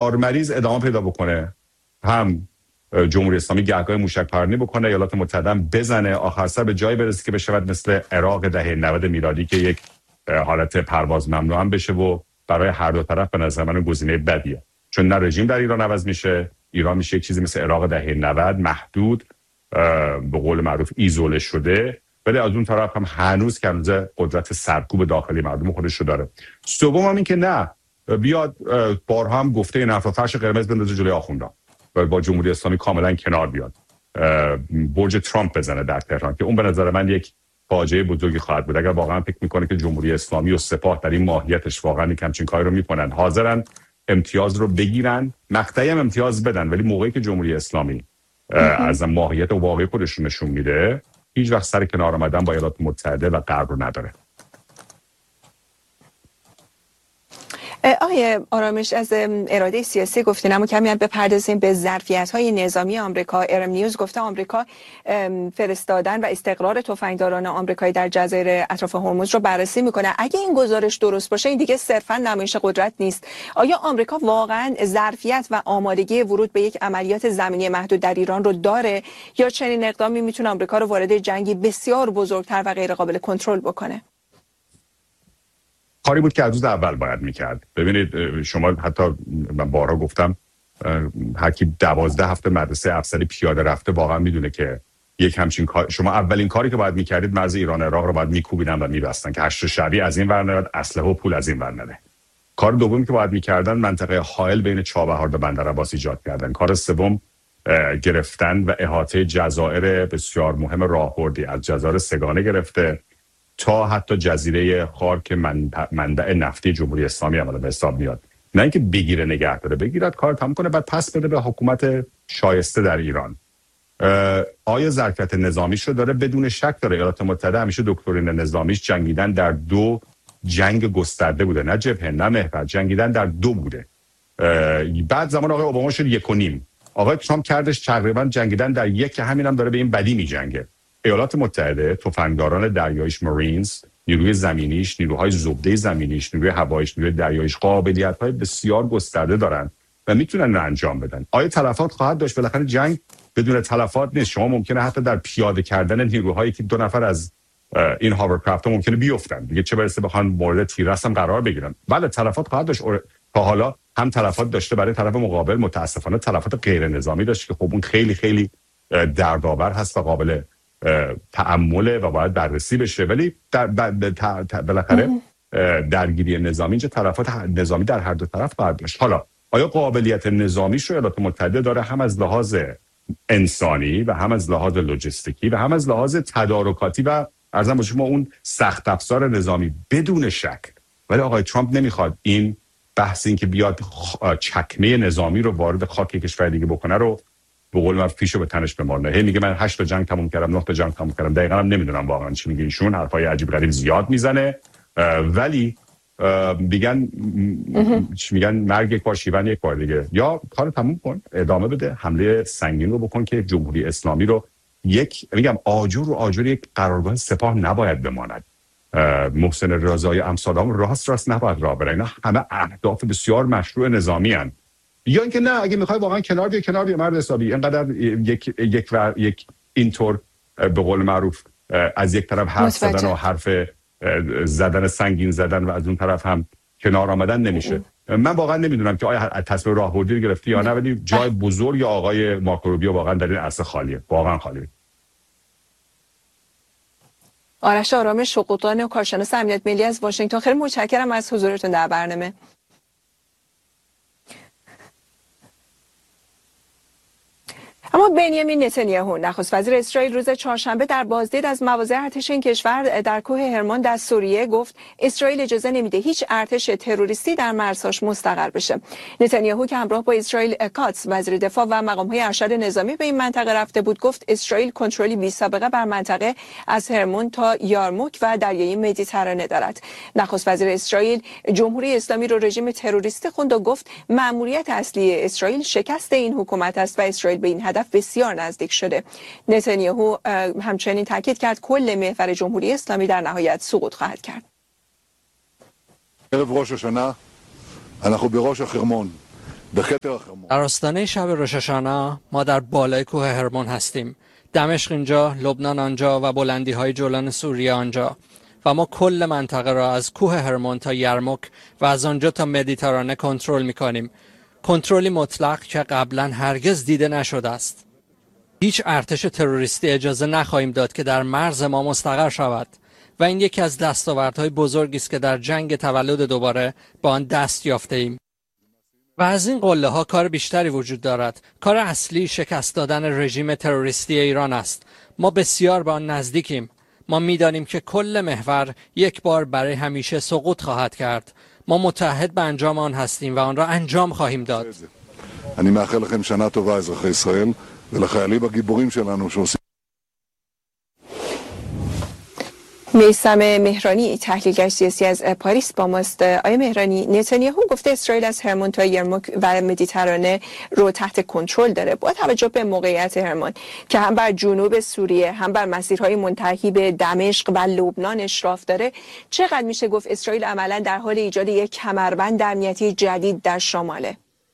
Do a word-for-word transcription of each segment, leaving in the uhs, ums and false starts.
مریض ادامه پیدا بکنه، هم جمهوری اسلامی گهگاه موشک پرانی بکنه، ایالات متحده بزنه، آخر سر به جایی برسه که بشود مثل عراق دهه نود میلادی که یک حالت پرواز ممنوع هم بشه و برای هر دو طرف به نظر من گزینه بدیه، چون نه رژیم در ایران عوض میشه، ایران میشه یک چیزی مثل عراق دهه نود، محدود، به قول معروف ایزوله شده، ولی از اون طرف هم هنوز که هنوز قدرت سرکوب داخلی مردم خودش رو داره. سوم هم این که نه بیاد بارها هم گفته این حرف فرش قرمز بندازه جلوی آخوندا و با جمهوری اسلامی کاملا کنار بیاد، برج ترامپ بزنه در تهران، که اون به نظر من یک فاجعه بزرگی خواهد بود. اگر واقعا فکر میکنه که جمهوری اسلامی و سپاه در این ماهیتش واقعا همچین کاری رو میکنن، حاضرن امتیاز رو بگیرن، مقطعی هم امتیاز بدن، ولی موقعی که جمهوری اسلامی از ماهیت و واقعی خودش رو نشون میده، هیچ وقت سر کنار آمدن با ایالات متحده و غرب رو نداره. آقای آرامش، از اراده سیاسی گفتین، اما کمی بپردازیم به ظرفیت‌های نظامی آمریکا. ارم نیوز گفته آمریکا فرستادن و استقرار تفنگداران آمریکایی در جزایر اطراف هرمز رو بررسی میکنه. اگه این گزارش درست باشه، این دیگه صرفاً نمایش قدرت نیست. آیا آمریکا واقعاً ظرفیت و آمادگی ورود به یک عملیات زمینی محدود در ایران رو داره، یا چنین اقدامی میتونه آمریکا رو وارد جنگی بسیار بزرگتر و غیر قابل کنترل بکنه؟ کاری بود که از روز اول باید میکرد. ببینید شما، حتی من بارها گفتم، هر کی دوازده هفته مدرسه افسری پیاده رفته واقعا میدونه که یک همچین کار، شما اولین کاری که باید میکردید مرز ایران عراق رو باید میکوبیدن و میبستن که هشت شبی از این ور نیاد، اسلحه و پول از این ور نده. کار دومی که باید میکردن منطقه حائل بین چابهار و بندر عباس ایجاد کردن. کار سوم گرفتن و احاطه جزایر بسیار مهم راهبردی از جزایر سگانه گرفته تا حتی جزیره خار که منبع نفتی جمهوری اسلامی عملا به حساب میاد. نه اینکه بگیره نگه داره، بگیرد کار تموم کنه بعد پس بده به حکومت شایسته در ایران. آیا ظرفیت نظامیش رو داره؟ بدون شک داره. ایالات متحده همیشه دکترین نظامیش جنگیدن در دو جنگ گسترده بوده، نه جبهه نه محور، جنگیدن در دو بوده. بعد زمان آقای اوباما شد یک و نیم، آقای ترامپ کردش تقریبا جنگیدن در یک، که همین هم داره به این بدی میجنگه. ایالات متحده تفنگداران دریاییش، مارینز، نیروی زمینیش، نیروهای زبده زمینیش، نیروی هواییش، نیروی دریاییش قابلیت‌های بسیار گسترده دارن و میتونن انجام بدن. آیا تلفات خواهد داشت؟ بالاخره جنگ بدون تلفات نیست. شما ممکنه حتی در پیاده کردن نیروهایی که دو نفر از این هاورکرافت ها ممکنه بیفتن دیگه، چه برسه بخوان مورد تیراس هم قرار بگیرن. بله تلفات خواهد داشت. تا حالا هم تلفات داشته برای طرف مقابل، متاسفانه تلفات غیر نظامی داشت که خب اون خیلی خیلی دردآور هست و قابل تأمله و باید بررسی بشه، ولی در بالاخره درگیری نظامی اینجا تلفات نظامی در هر دو طرف خواهد داشت. حالا آیا قابلیت نظامیش رو ایالات متحده داره، هم از لحاظ انسانی و هم از لحاظ لوجستیکی و هم از لحاظ تدارکاتی و ارزم به شما اون سخت افزار نظامی؟ بدون شک. ولی آقای ترامپ نمیخواد این بحث این که بیاد چکمه نظامی رو وارد خاک کشور دیگه بکنه رو به قول من پیشو به تنش بمارنه. هی میگه من هشت تا جنگ تموم کردم، نه تا جنگ تموم کردم. دقیقاً هم نمیدونم واقعا چی میگه ایشون، حرفای عجیب غریب زیاد میزنه، ولی میگن چی میگن، مرگ یک بار شیون یک بار دیگه. یا کار تموم کن، ادامه بده، حمله سنگین رو بکن که جمهوری اسلامی رو یک، میگم آجر و آجر یک قرارگاه سپاه نباید بماند. محسن رضایی امثالام راست راست نباید راه برن. اینا همه اهداف بسیار مشروع نظامی ان. یا اینکه نه، اگه میخوای واقعا کنار بیا کنار بیا مرد حسابی، اینقدر یک یک و یک اینطور به قول معروف از یک طرف حرف زدن و حرف زدن سنگین زدن و از اون طرف هم کنار آمدن نمیشه. من واقعا نمیدونم که آیا تصمیم راهبردی رو گرفتی یا نه، ولی جای بزرگ آقای مارکو روبیو واقعا در این عرصه خالیه، واقعا خالیه. آرش آرامش، حقوقدان و کارشناس امنیت ملی از واشنگتن، خیلی متشکرم از حضورتون در برنامه. اما بنیامین نتانیاهو نخست وزیر اسرائیل روز چهارشنبه در بازدید از مواضع ارتش این کشور در کوه هرمون در سوریه گفت اسرائیل اجازه نمیده هیچ ارتش تروریستی در مرزهاش مستقر بشه. نتانیاهو که همراه با اسرائیل کاتس وزیر دفاع و مقام‌های ارشد نظامی به این منطقه رفته بود، گفت اسرائیل کنترلی بی‌سابقه بر منطقه از هرمون تا یارموک و دریای مدیترانه دارد. نخست وزیر اسرائیل جمهوری اسلامی رو رژیم تروریستی خوند و گفت مأموریت اصلی اسرائیل شکست این حکومت است و اسرائیل به این هدف بسیار نزدیک شده. نتانیاهو همچنین تاکید کرد کل محور جمهوری اسلامی در نهایت سقوط خواهد کرد. ערב ראש השנה אנחנו בראש החרמון در آستانه شب روش هاشانا ما در بالای کوه هرمون هستیم. دمشق اینجا، لبنان آنجا و بلندی های جولان سوریه آنجا و ما کل منطقه را از کوه هرمون تا یرموک و از آنجا تا مدیترانه کنترل می‌کنیم. کنترلی مطلق که قبلا هرگز دیده نشده است. هیچ ارتش تروریستی اجازه نخواهیم داد که در مرز ما مستقر شود و این یکی از دستاوردهای بزرگی است که در جنگ تولد دوباره با آن دست یافته ایم. و از این قله ها کار بیشتری وجود دارد. کار اصلی شکست دادن رژیم تروریستی ایران است. ما بسیار به آن نزدیکیم. ما می‌دانیم که کل محور یک بار برای همیشه سقوط خواهد کرد. ما متحد به انجام آن هستیم و آن را انجام خواهیم داد. אני מאחל לכם שנה טובה אזרחי ישראל ולחיילים הגיבורים שלנו שעושים میثم مهرانی تحلیلگر سیاسی از پاریس با ماست. آقای مهرانی، نتانیاهو گفته اسرائیل از هرمون تا یرموک و مدیترانه رو تحت کنترل داره. با توجه به موقعیت هرمون که هم بر جنوب سوریه هم بر مسیرهای منتهی به دمشق و لبنان اشراف داره، چقدر میشه گفت اسرائیل عملا در حال ایجاد یک کمربند امنیتی جدید در شماله؟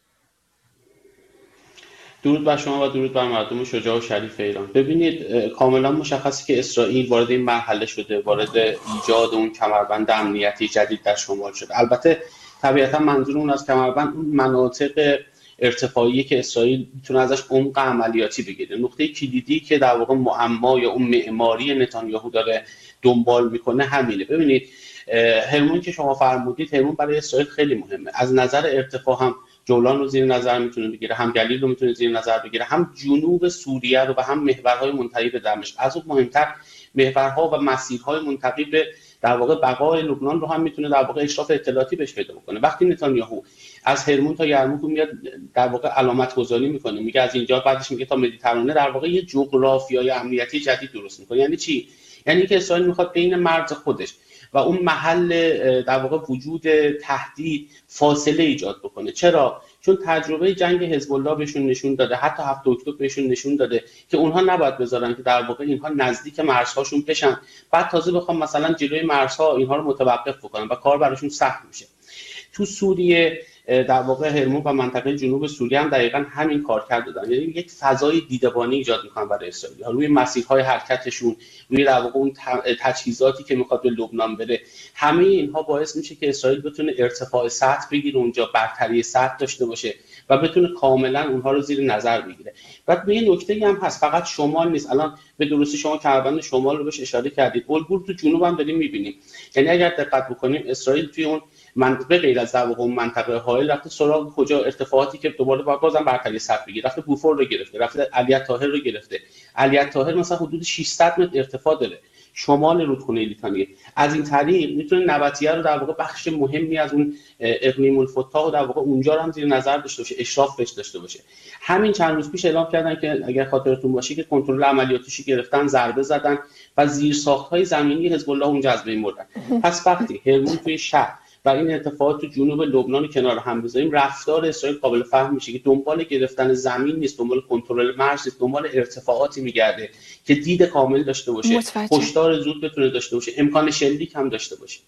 درود بر شما و درود بر مردم شجاع و شریف ایران. ببینید، کاملا مشخصه که اسرائیل وارد این مرحله شده، وارد ایجاد اون کمربند امنیتی جدید در شمال شده. البته طبیعتا منظور اون از کمربند اون مناطق ارتفاعی که اسرائیل میتونه ازش عمق عملیاتی بگیره. نقطه کلیدی که در واقع معما یا اون معماری نتانیاهو داره دنبال میکنه همینه. ببینید، هرمون که شما فرمودید، هرمون برای اسرائیل خیلی مهمه. از نظر ارتفاع هم جولان رو زیر نظر میتونه بگیره، هم گلیل رو میتونه زیر نظر بگیره، هم جنوب سوریه رو و هم محورهای منتهی به دمشق. از اون مهمتر محورها و مسیرهای منتهی به در واقع بقای لبنان رو هم میتونه در واقع اشراف اطلاعاتی بهش پیدا بکنه. وقتی نتانیاهو از هرمون تا یرموک میاد در واقع علامت گذاری میکنه، میگه از اینجا، بعدش میگه تا مدیترانه، در واقع یه جغرافیای امنیتی جدید درست میکنه. یعنی چی؟ یعنی که اسرائیل میخواد بین مرز خودش و اون محل در واقع وجود تهدید فاصله ایجاد بکنه. چرا؟ چون تجربه جنگ حزب الله بهشون نشون داده، حتی هفت اکتبر بهشون نشون داده که اونها نباید بذارن که در واقع اینها نزدیک مرزهاشون بشن، بعد تازه بخوام مثلا جلوی مرزها اینها رو متوقف بکنن و کار براشون سخت میشه. تو سوریه در واقع هرمون و منطقه جنوب سوریه هم دقیقاً همین کار کرده دادن. یعنی یک فضای دیدبانی ایجاد میکنن برای اسرائیل روی مسیرهای حرکتشون، روی در واقع اون تجهیزاتی که میخواد به لبنان بره. همه اینها باعث میشه که اسرائیل بتونه ارتفاع سطح بگیره اونجا، برتری سطح داشته باشه و بتونه کاملا اونها رو زیر نظر بگیره. بعد یه نکته‌ای هم هست، فقط شمال نیست. الان به درستی شما کمربند شمال رو بهش اشاره کردید، الگو تو جنوب هم داریم میبینیم. یعنی اگر دقت بکنیم، اسرائیل توی اون منطقه غیر از در واقع اون منطقه حائل رفته سراغ کجا ارتفاعاتی که دوباره بازم برتری سطح بگیره، رفته بوفور رو گرفته، رفته علی طاهر رو گرفته. علی طاهر مثلا حدود ششصد متر ارتفاع داره، شمال رودخونه لیتانیه. از این طریق میتونه نباتیه رو در واقع بخش مهمی از اون اقلیم الفتاح و در واقع اونجا رو هم زیر نظر داشته باشه، اشراف بهش داشته باشه. همین چند روز پیش اعلام کردن که اگر خاطرتون باشه که کنترل عملیاتیشو گرفتن، ضربه زدن و زیرساخت‌های زمینی حزب الله اونجا از بین بردن. پس وقتی هرمون توی شهر و این اتفاقات تو جنوب لبنان کنار هم بذاریم، رفتار اسرائیل قابل فهم میشه که دنبال گرفتن زمین نیست، دنبال کنترل مرز نیست، دنبال ارتفاعاتی میگرده که دید کامل داشته باشه، هشدار زود بتونه داشته باشه، امکان شلیک هم داشته باشه.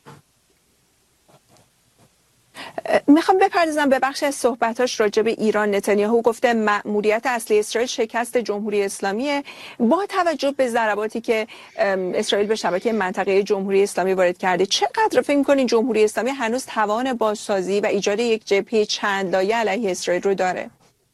میخوام بپردازم به بخش از صحبتاش راجع به ایران. نتانیاهو گفته مأموریت اصلی اسرائیل شکست جمهوری اسلامیه. با توجه به ضرباتی که اسرائیل به شبکه منطقه جمهوری اسلامی وارد کرده، چقدر فکر می‌کنین جمهوری اسلامی هنوز توان بازسازی و ایجاد یک جبهه چند لایه علیه اسرائیل رو داره؟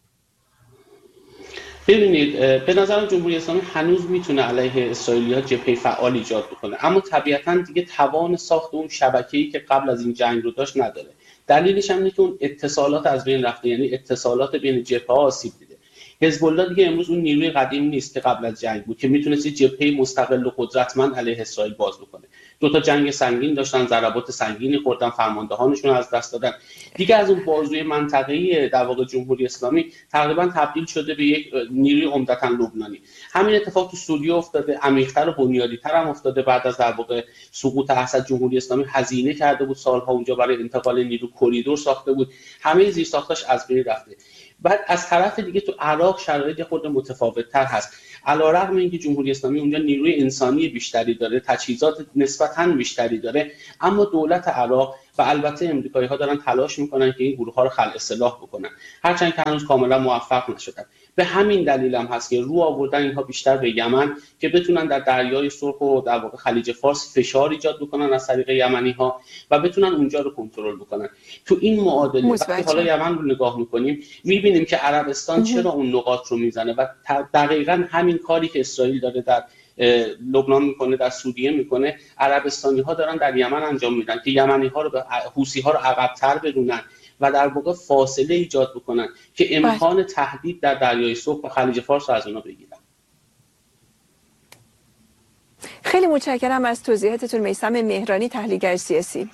ببینید، به نظرم جمهوری اسلامی هنوز میتونه علیه اسرائیلی‌ها جبهه فعال ایجاد بکنه، اما طبیعتاً دیگه توان ساخت اون شبکه‌ای که قبل از این جنگ رو داشت نداره. دلیلش هم اینه که اون اتصالات از بین رفته، یعنی اتصالات بین جبهه‌ها آسیب دیده. حزب الله دیگه امروز اون نیروی قدیم نیست که قبل از جنگ بود که میتونست جبهه مستقل و قدرتمند علیه اسرائیل باز بکنه. دو تا جنگ سنگین داشتن، ضربات سنگینی خوردن، فرماندهانشون از دست دادن. دیگه از اون بازوی منطقه‌ای در واقع جمهوری اسلامی تقریبا تبدیل شده به یک نیروی عمدتاً لبنانی. همین اتفاق تو سوریه افتاده، عمیق‌تر و بنیادی‌تر هم افتاده. بعد از در واقع سقوط اسد، جمهوری اسلامی هزینه کرده بود سالها اونجا برای انتقال نیرو، کوریدور ساخته بود، همه زیرساختاش از بین رفته. بعد از طرف دیگه تو عراق شرایط خود متفاوت‌تر هست. علیرغم اینکه جمهوری اسلامی اونجا نیروی انسانی بیشتری داره، تجهیزات نسبتاً بیشتری داره، اما دولت عراق و البته امریکایی‌ها دارن تلاش میکنن که این گروه‌ها رو خلع سلاح بکنن، هرچند که هنوز کاملا موفق نشدن. به همین دلیل هم هست که رو آوردن اینها بیشتر به یمن که بتونن در دریای سرخ و در واقع خلیج فارس فشار ایجاد بکنن از طریق یمنی‌ها و بتونن اونجا رو کنترل بکنن. تو این معادله وقتی حالا یمن رو نگاه میکنیم میبینیم که عربستان چرا اون نقاط رو میزنه و دقیقاً همین کاری که اسرائیل داره در لبنان میکنه، در سوریه میکنه، عربستانی ها دارن در یمن انجام میدن که یمنی ها رو به حوثی ها رو عقب‌تر بدونن و در واقع فاصله ایجاد بکنن که امکان باید. تهدید در دریای سرخ و خلیج فارس رو از اونا بگیرن. خیلی متشکرم از توضیحاتتون میثم مهرانی، تحلیلگر سیاسی.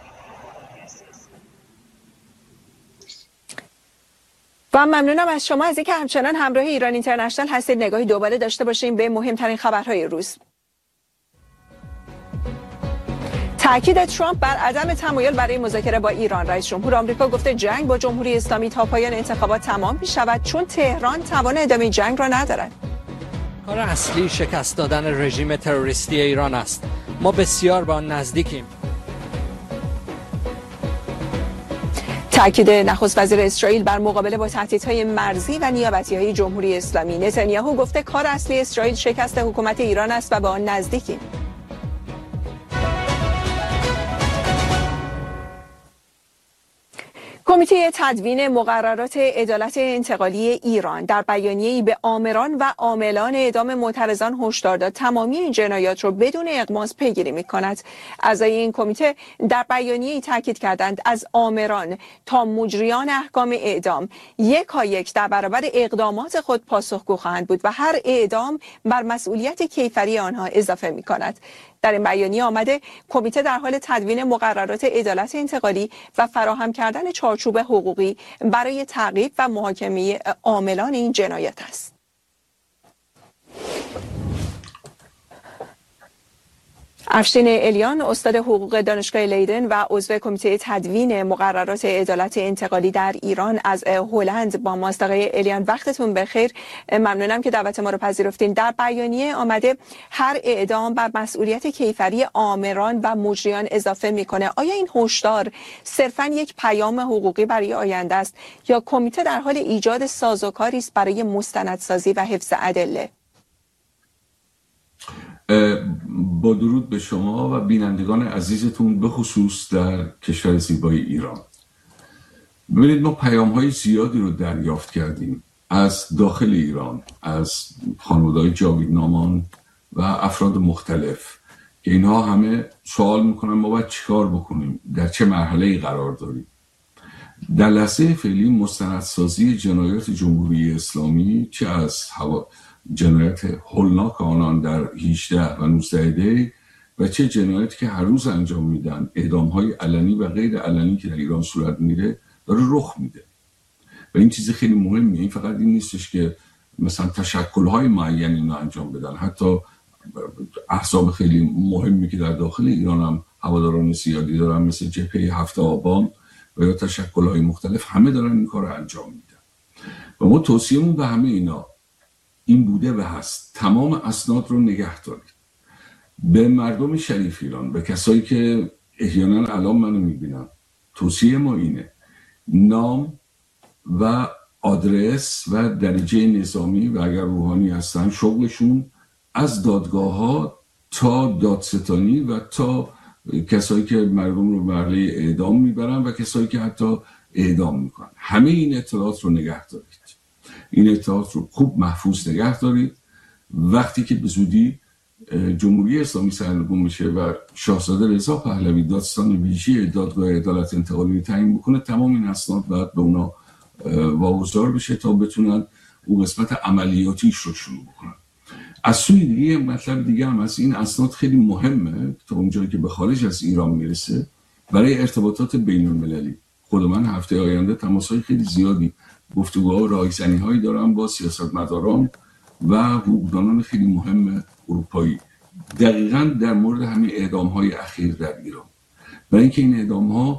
و ممنونم از شما از اینکه همچنان همراه ایران اینترنشنال هستید. نگاهی دوباره داشته باشیم به مهمترین خبرهای روز. تاکید ترامپ بر عدم تمایل برای مذاکره با ایران. رئیس جمهور آمریکا گفته جنگ با جمهوری اسلامی تا پایان انتخابات تمام می‌شود چون تهران توان ادامه جنگ را ندارد. کار اصلی شکست دادن رژیم تروریستی ایران است. ما بسیار به آن نزدیکیم. تأکید نخست وزیر اسرائیل بر مقابله با تهدیدهای مرزی و نیابتی‌های جمهوری اسلامی. نتانیاهو گفته کار اصلی اسرائیل شکست حکومت ایران است و به آن نزدیکیم. کمیته تدوین مقررات عدالت انتقالی ایران در بیانیه‌ای به آمران و عاملان اعدام معترضان هشدار داد تمامی این جنایات را بدون اغماض پیگیری می‌کند. اعضای این کمیته در بیانیه‌ای تاکید کردند از آمران تا مجریان احکام اعدام یکایک در برابر اقدامات خود پاسخگو خواهند بود و هر اعدام بر مسئولیت کیفری آنها اضافه می‌کند. در این بیانیه آمده کمیته در حال تدوین مقررات عدالت انتقالی و فراهم کردن چارچوب حقوقی برای تعقیب و محاکمه عاملان این جنایت است. افشین الیان، استاد حقوق دانشگاه لیدن و عضو کمیته تدوین مقررات عدالت انتقالی در ایران از هلند با ماست. آقای الیان وقتتون بخیر، ممنونم که دعوت ما رو پذیرفتین. در بیانیه آمده هر اعدام بر مسئولیت کیفری آمران و مجریان اضافه میکنه. آیا این هشدار صرفاً یک پیام حقوقی برای آینده است یا کمیته در حال ایجاد سازوکاری است برای مستندسازی و حفظ ادله؟ با درود به شما و بینندگان عزیزتون به خصوص در کشور زیبای ایران. ببینید ما پیام های زیادی رو دریافت کردیم از داخل ایران، از خانواده‌های جاویدنامان و افراد مختلف که اینها همه سوال میکنن ما باید چیکار بکنیم، در چه مرحله‌ای قرار داریم. در لحظه فعلی مستندسازی جنایات جمهوری اسلامی، چه از هوا جنایت هولناک آنان در هجده و نوزده دی و چه جنایتی که هر روز انجام میدن، اعدام‌های علنی و غیر علنی که در ایران صورت میگیره، داره رخ میده. و این چیز خیلی مهمه. این فقط این نیستش که مثلا تشکل‌های معینی اینو انجام بدن، حتی احزاب خیلی مهمی که در داخل ایران هم هواداران زیادی دارن مثل جبهه هفت آبان و یا تشکل‌های مختلف، همه دارن این کار رو انجام میدن. و ما توصیه‌مون به همه اینا این بوده و هست تمام اسناد رو نگه دارید. به مردم شریف ایران، به کسایی که احیانا الان منو میبینن، توصیه ما اینه نام و آدرس و درجه نظامی و اگر روحانی هستن شغلشون، از دادگاه ها تا دادستانی و تا کسایی که مردم رو مرحله اعدام میبرن و کسایی که حتی اعدام میکنن، همه این اطلاعات رو نگه دارید. این اطلاعات رو خوب محفوظ نگه دارید. وقتی که به زودی جمهوری اسلامی سرنگون میشه و شاهزاده رضا پهلوی دادستان ویژه دادگاه عدالت انتقالی تعیین بکنه، تمام این اسناد باید به اونا واگذار بشه تا بتونن اون قسمت عملیاتیش رو شروع بکنن. از سوی دیگه مطلب دیگه هم از این اسناد خیلی مهمه تا اونجایی که به خارج از ایران میرسه برای ارتباطات بین المللی. خود من هفته آینده تماس‌های خیلی زیادی، گفتگوها و راهزنی‌هایی دارم با سیاستمداران و حقوقدانان خیلی مهم اروپایی، دقیقاً در مورد همین اعدام‌های اخیر در ایران. برای اینکه این اعدام‌ها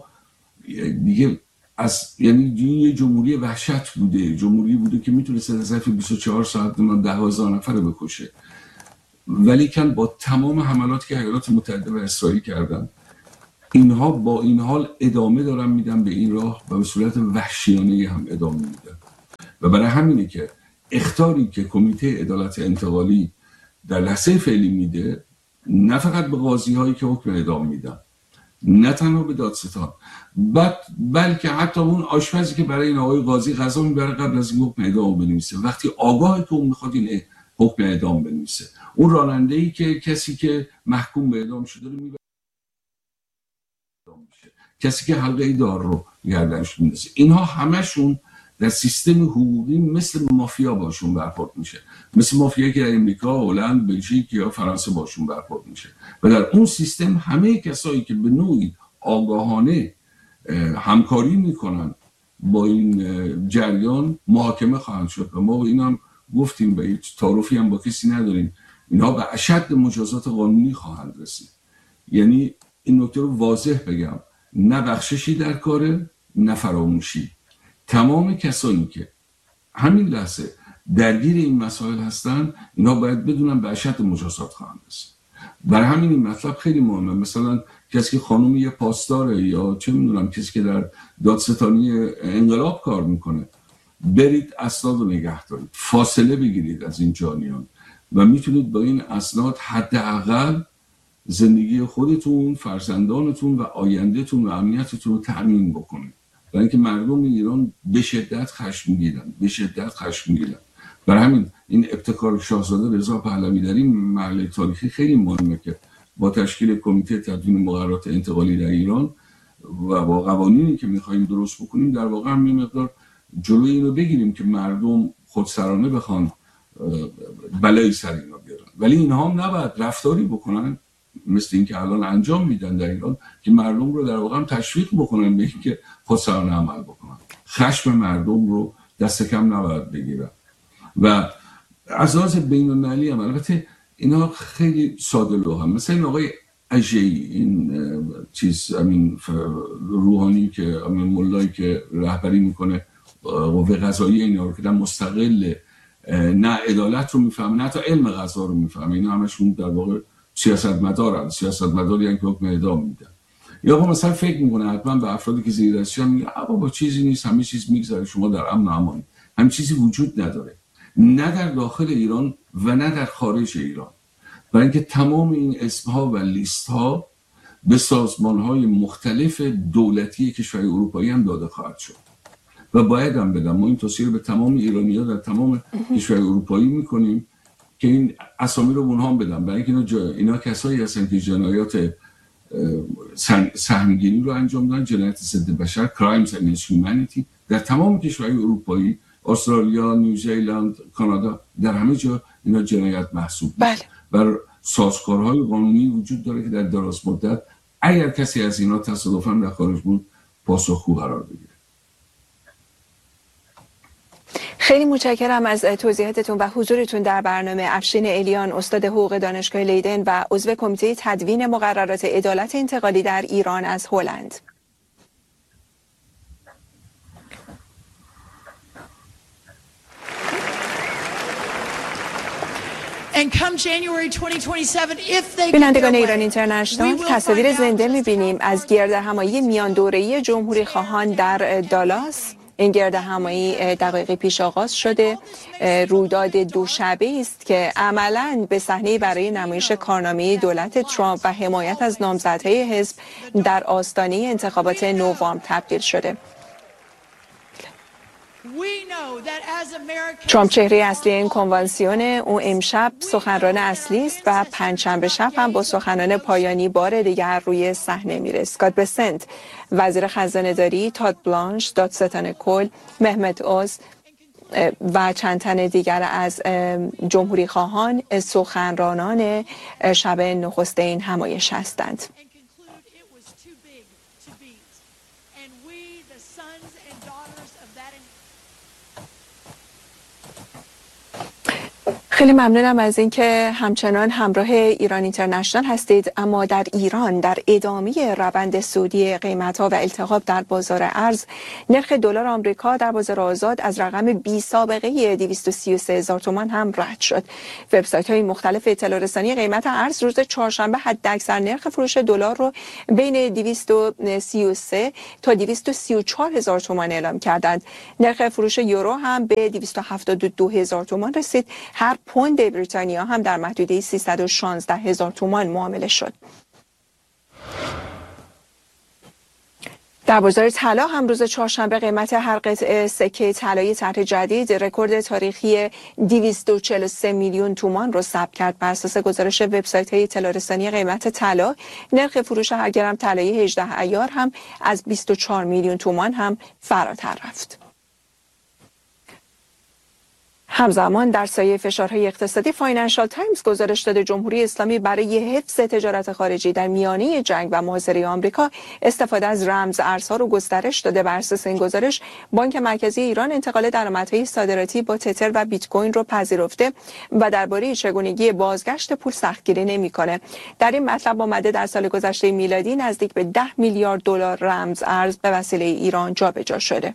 دیگه از یعنی یه جمهوری وحشت بوده، جمهوری بوده که میتونست در ظرف بیست و چهار ساعت من ده هزار نفر رو بکشه، ولی کن با تمام حملاتی که ایالات متحده و اسرائیل کردن اینها با این حال ادامه دارن میدن به این راه و به صورت وحشیانه هم ادامه میدن و برای همینه که اخطاری که کمیته عدالت انتقالی در لحظه فعلی میده نه فقط به قاضی هایی که حکم اعدام میدن، نه تنها به دادستان، بلکه حتی اون آشپزی که برای این آقای قاضی غذا میبره قبل از این حکم اعدام بنویسه، وقتی آگاه که اون میخواد این حکم اعدام بنویسه، اون راننده‌ای که کسی که محکوم به اعدام شده رو میبره، کسی که حلقه دار رو گردنش میندازه، اینها همشون در سیستم حقوقی مثل مافیا باشون برخورد میشه، مثل مافیایی که در امریکا، هلند، بلژیک یا فرانسه باشون برخورد میشه و در اون سیستم همه کسایی که به نوعی آگاهانه همکاری میکنن با این جریان محاکمه خواهند شد و ما این هم گفتیم و هیچ تعارفی هم با کسی نداریم، اینها به اشد مجازات قانونی خواهند رسید. یعنی این نکته رو واضح بگم، نه بخششی در کاره نه فراموشی. تمام کسانی که همین لحظه درگیر این مسائل هستن اینا باید بدونن به اشد مجازات خواهند رسید. برای همین این مطلب خیلی مهمه. مثلا کسی که خانم یه پاسداره یا چه میدونم کسی که در دادستانی انقلاب کار میکنه، برید اسناد رو نگه دارید، فاصله بگیرید از این جانیان و میتونید با این اسناد حداقل زندگی خودتون، فرزندانتون و آیندهتون و امنیتتون رو تأمین بکنید. برای اینکه مردم ایران به شدت خشمگینن، به شدت خشمگینن. برای همین این ابتکار شاهزاده رضا پهلوی در این مرحله تاریخی خیلی مهمه که با تشکیل کمیته تدوین مقررات انتقالی در ایران و با قوانینی که می‌خوایم درست بکنیم در واقع هم یه مقدار جلوی اینو بگیریم که مردم خودسرانه بخوان بلایی سر اینا بیارن. ولی اینها هم نباید رفتاری بکنن مثل این که الان انجام میدن در ایران که مردم رو در واقع هم تشویق بکنن به اینکه خودسرانه عمل بکنن. خشم مردم رو دست کم نباید بگیرن. و از لحاظ بین‌المللی هم البته اینا خیلی ساده لوحن. مثلا این آقای اژه‌ای، این چیز امین روحانی که امین ملایی که رهبری میکنه قوه قضاییه، اینا رو که در مستقل نه عدالت رو میفهمه نه تا علم قضا رو میفهمه، اینا همشون در واقع سیاستمدارن، سیاستمداری هم که حکم اعدام میدن. یا با مثلا فکر میکنه حتما به افرادی که زیر دستیان میگه بابا چیزی نیست، همه چیز میگذره، شما در امن و امان. همین چیزی وجود نداره، نه در داخل ایران و نه در خارج ایران. برای اینکه تمام این اسمها و لیستها به سازمانهای مختلف دولتی کشورهای اروپایی هم داده خواهد شد و باید هم بدم. ما این توصیه رو به تمام ایرانی‌ها در تمام کشورهای اروپایی میکنیم که این اسامی رو اونها هم بدن، برای اینکه اینا, جا... اینا کسایی هستن که جنایات سهمگینی رو انجام دادن، جنایت ضد بشر، crimes against humanity در تمام کشورهای اروپایی، استرالیا، نیوزیلند، کانادا، در همه جا اینا جنایت محسوب میشه. بله. و سازوکارهای قانونی وجود داره که در دراز مدت اگر کسی از اینا تصادفاً در خارج بود پاسخگو قرار بگیره. خیلی متشکرم از توضیحاتتون و حضورتون در برنامه. افشین الیان، استاد حقوق دانشگاه لیدن و عضو کمیته تدوین مقررات عدالت انتقالی در ایران از هلند. بینندگان ایران اینترنشنال، تصاویر زنده می‌بینیم از گردهمایی میان دوره‌ای جمهوری خواهان در دالاس. این گردهمایی دقایقی پیش آغاز شده. رویداد دوشبه است که عملاً به صحنه برای نمایش کارنامه دولت ترامپ و حمایت از نامزدهای حزب در آستانه انتخابات نوامبر تبدیل شده. ترامپ چهره اصلی این کنوانسیون، او امشب سخنران اصلی است و پنجشنبه شب هم با سخنان پایانی بار دیگر روی صحنه میره. اسکات بسنت، وزیر خزانه‌داری، تاد بلانش، دادستان کل، مهمت اوز و چند تن دیگر از جمهوری خواهان سخنرانان شب نخست این همایش هستند. خیلی ممنونم از اینکه همچنان همراه ایران اینترنشنال هستید. اما در ایران در ادامه روند صعودی قیمت‌ها و التهاب در بازار ارز، نرخ دلار آمریکا در بازار آزاد از رقم بی سابقه دویست و سی و سه هزار تومان هم رد شد. وبسایت‌های مختلف اطلاع رسانی قیمت ارز روز چهارشنبه حداکثر نرخ فروش دلار رو بین دویست و سی و سه تا دویست و سی و چهار هزار تومان اعلام کردند. نرخ فروش یورو هم به دویست و هفتاد و دو هزار تومان رسید. هر پوند بریتانیا هم در محدوده سیصد و شانزده هزار تومان معامله شد. در بازار طلا هم روز چهارشنبه قیمت هر قطعه سکه طلایی طرح جدید رکورد تاریخی دویست و چهل و سه میلیون تومان را ثبت کرد. بر اساس گزارش وبسایت‌های اطلاع رسانی قیمت طلا، نرخ فروش هر گرم طلایی هجده ایار هم از بیست و چهار میلیون تومان هم فراتر رفت. همزمان در سایه فشارهای اقتصادی، فاینانشال تایمز گزارش داده جمهوری اسلامی برای حفظ تجارت خارجی در میانه جنگ و محاصره آمریکا استفاده از رمز ارزها رو گسترش داده. بر اساس این گزارش، بانک مرکزی ایران انتقال درآمدهای صادراتی با تتر و بیت کوین رو پذیرفته و درباره چگونگی بازگشت پول سختگیری نمی‌کنه. در این مطلب آمده در سال گذشته میلادی نزدیک به ده میلیارد دلار رمز ارز به وسیله ایران جابجا شده.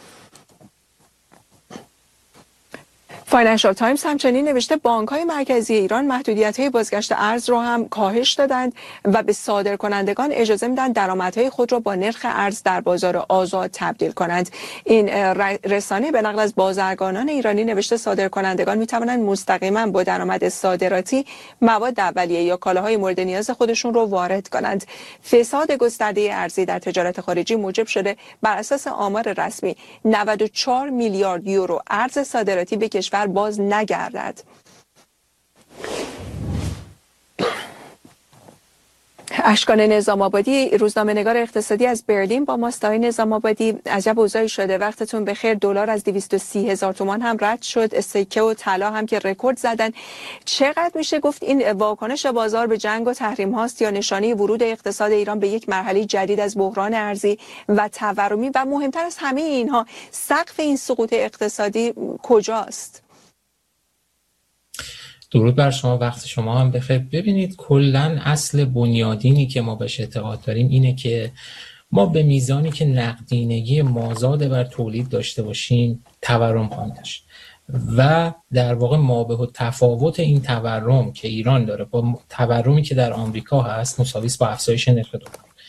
فاینانشال تایمز همچنین نوشته بانک‌های مرکزی ایران محدودیت‌های بازگشت ارز رو هم کاهش دادند و به صادرکنندگان اجازه میدن درآمدهای خود را با نرخ ارز در بازار آزاد تبدیل کنند. این رسانه به نقل از بازرگانان ایرانی نوشته صادرکنندگان می‌توانند مستقیما با درآمد صادراتی مواد اولیه یا کالاهای مورد نیاز خودشون رو وارد کنند. فساد گسترده ارزی در تجارت خارجی موجب شده بر اساس آمار رسمی نود و چهار میلیارد یورو ارز صادراتی به کشور باز نگردد. اشکان نظام آبادی، روزنامه نگار اقتصادی از برلین با ماست. های نظام آبادی، عجب اوضاعی شده. وقتتون بخیر. دلار از دویست و سی هزار تومان هم رد شد. سکه و طلا هم که رکورد زدن. چقدر میشه گفت این واکنش بازار به جنگ و تحریم هاست یا نشانه ورود اقتصاد ایران به یک مرحله جدید از بحران ارزی و تورمی؟ و مهمتر از همه اینها، سقف این سقوط اقتصادی کجاست؟ درود بر شما، وقت شما هم بخیر. ببینید، کلن اصل بنیادینی که ما بهش اعتقاد داریم اینه که ما به میزانی که نقدینگی مازاد بر تولید داشته باشیم تورم خواهیم داشت و در واقع مابه و تفاوت این تورم که ایران داره با تورمی که در آمریکا هست مساوی است با افزایش نرخ دلار.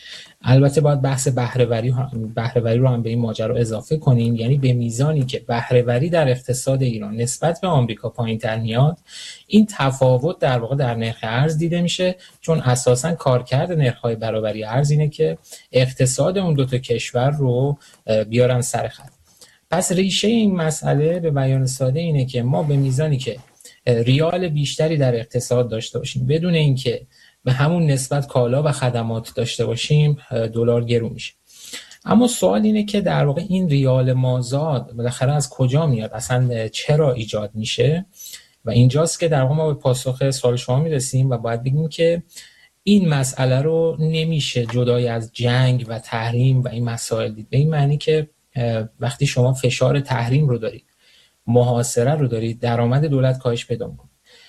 البته باید بحث بهره‌وری بهره‌وری رو هم به این ماجرا اضافه کنیم، یعنی به میزانی که بهره‌وری در اقتصاد ایران نسبت به آمریکا پایین‌تر میاد، این تفاوت در واقع در نرخ ارز دیده میشه، چون اساساً کارکرد نرخ‌های برابری ارز اینه که اقتصاد اون دو تا کشور رو بیارن سر خط. پس ریشه این مسئله به بیان ساده اینه که ما به میزانی که ریال بیشتری در اقتصاد داشته باشیم بدون اینکه به همون نسبت کالا و خدمات داشته باشیم، دلار گرون میشه. اما سوال اینه که در واقع این ریال مازاد بالاخره از کجا میاد، اصلا چرا ایجاد میشه؟ و اینجاست که در واقع ما به پاسخ سوال شما میرسیم و باید بگیم که این مسئله رو نمیشه جدای از جنگ و تحریم و این مسائل دید. به این معنی که وقتی شما فشار تحریم رو دارید، محاصره رو دارید، درآمد دولت کاهش پیدا میکنه،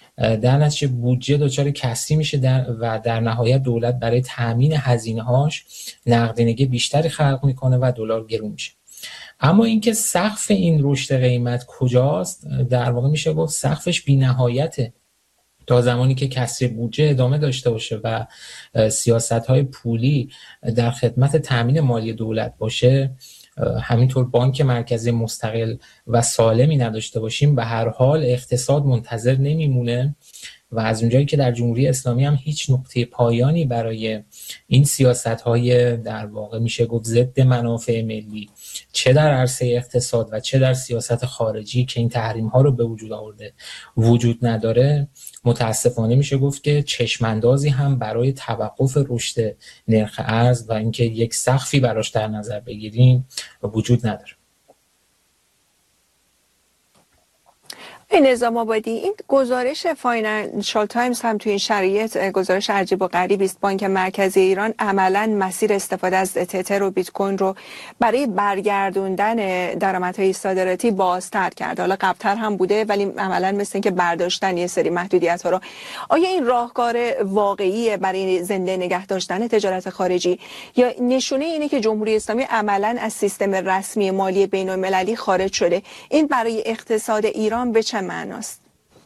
در نتیجه بودجه دچار کسری میشه در و در نهایت دولت برای تامین هزینه‌هاش نقدینگی بیشتری خلق میکنه و دلار گرون میشه. اما اینکه سقف این رشد قیمت کجاست، در واقع میشه گفت سقفش بی‌نهایته. تا زمانی که کسری بودجه ادامه داشته باشه و سیاست‌های پولی در خدمت تامین مالی دولت باشه، همینطور بانک مرکزی مستقل و سالمی نداشته باشیم، به هر حال اقتصاد منتظر نمیمونه و از اونجایی که در جمهوری اسلامی هم هیچ نقطه پایانی برای این سیاست‌های در واقع میشه گفت ضد منافع ملی، چه در عرصه اقتصاد و چه در سیاست خارجی که این تحریم‌ها رو به وجود آورده وجود نداره، متاسفانه میشه گفت که چشماندازی هم برای توقف رشد نرخ ارز و اینکه یک سقفی براش در نظر بگیریم وجود نداره. نظام آبادی، این گزارش فاینانشال تایمز هم توی این شرایط گزارش عجیب و غریبی است. بانک مرکزی ایران عملاً مسیر استفاده از تتر و بیت کوین رو برای برگردوندن درآمدهای صادراتی بازتر کرد. حالا قبل‌تر هم بوده ولی عملاً مثل اینکه برداشتن یه سری محدودیت‌ها رو. آیا این راهکار واقعی برای زنده نگه داشتن تجارت خارجی یا نشونه اینه که جمهوری اسلامی عملاً از سیستم رسمی مالی بین‌المللی خارج شده؟ این برای اقتصاد ایران به چه معناست؟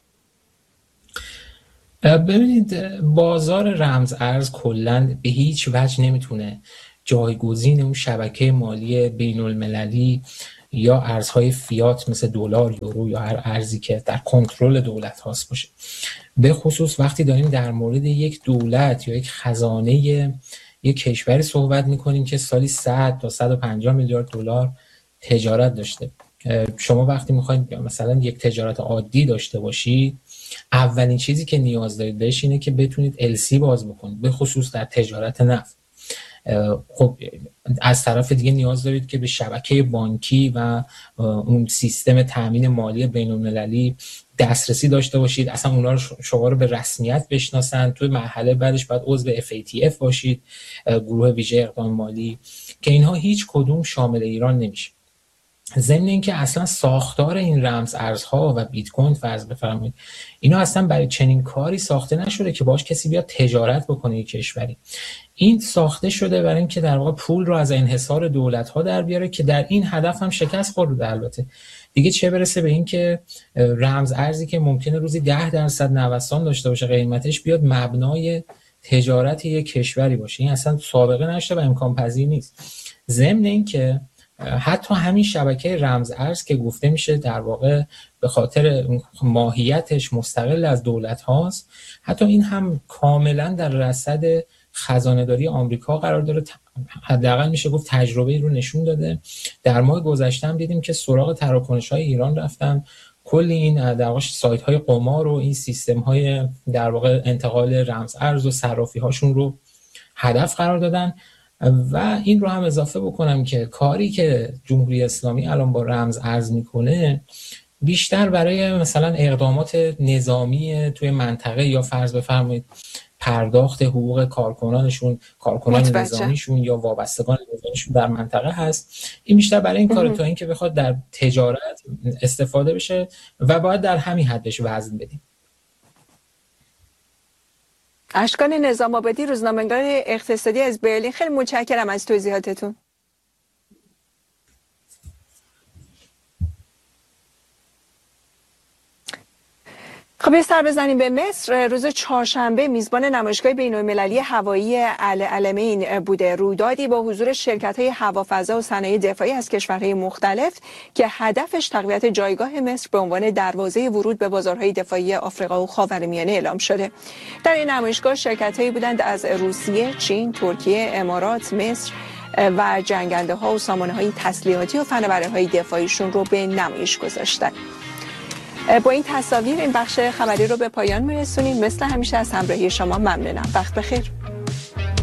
ببینید، بازار رمز ارز کلاً به هیچ وجه نمیتونه جایگزین اون شبکه مالی بین المللی یا ارزهای فیات مثل دلار، یورو یا هر ارزی که در کنترل دولت هاست باشه. به خصوص وقتی داریم در مورد یک دولت یا یک خزانه یک کشوری صحبت میکنیم که سالی صد تا صد و پنجاه میلیارد دلار تجارت داشته. شما وقتی میخواید مثلا یک تجارت عادی داشته باشید، اولین چیزی که نیاز دارید بهش اینه که بتونید ال سی باز بکنید، به خصوص در تجارت نفت. خب از طرف دیگه نیاز دارید که به شبکه بانکی و اون سیستم تامین مالی بین‌المللی دسترسی داشته باشید، اصلا اونا رو شما رو به رسمیت بشناسن. توی مرحله بعدش باید عضو اف ای تی اف باشید، گروه ویژه اقدام مالی، که اینها هیچ کدوم شامل ایران نمیشه. ضمن اینکه اصلا ساختار این رمز ارزها و بیت کوین فرض بفرمایید اینا اصلا برای چنین کاری ساخته نشده که باش کسی بیاد تجارت بکنه یک کشوری. این ساخته شده برای اینکه در واقع پول رو از انحصار دولت‌ها در بیاره که در این هدف هم شکست خورده. البته دیگه چه برسه به این که رمز ارزی که ممکنه روزی ده درصد نوسان داشته باشه قیمتش، بیاد مبنای تجارت یک کشوری باشه. این اصلا سابقه نشده و امکان پذیر نیست. ضمن اینکه حتی همین شبکه رمز ارز که گفته میشه در واقع به خاطر ماهیتش مستقل از دولت هاست، حتی این هم کاملا در رصد خزانه‌داری آمریکا قرار داره. حداقل میشه گفت تجربه رو نشون داده. در ماه گذشته هم دیدیم که سراغ تراکنش‌های ایران رفتن، کلی این در واقع سایت‌های قمار و این سیستم‌های در واقع انتقال رمز ارز و صرافی‌هاشون رو هدف قرار دادن. و این رو هم اضافه بکنم که کاری که جمهوری اسلامی الان با رمز ارز میکنه بیشتر برای مثلا اقدامات نظامی توی منطقه یا فرض بفرمایید پرداخت حقوق کارکنانشون، کارکنان متوجه. نظامیشون یا وابستگان نظامیشون در منطقه هست. این بیشتر برای این کار تا اینکه بخواد در تجارت استفاده بشه و باید در همین حدش وزن بدیم. اشکان نظام آبادی، روزنامه‌نگار اقتصادی از برلین، خیلی متشکرم از توضیحاتتون. خب یه سر بزنیم به مصر. روز چهارشنبه میزبان نمایشگاه بین‌المللی هوایی العلمین بوده. رویدادی با حضور شرکت‌های هوافضا و صنایع دفاعی از کشورهای مختلف که هدفش تقویت جایگاه مصر به عنوان دروازه ورود به بازارهای دفاعی آفریقا و خاورمیانه اعلام شده. در این نمایشگاه شرکت‌هایی بودند از روسیه، چین، ترکیه، امارات، مصر و جنگنده‌ها و سامانه‌های تسلیحاتی و فناوری‌های دفاعیشون رو به نمایش گذاشتند. با این تصاویر این بخش خبری رو به پایان میرسونیم. مثل همیشه از همراهی شما ممنونم. وقت بخیر.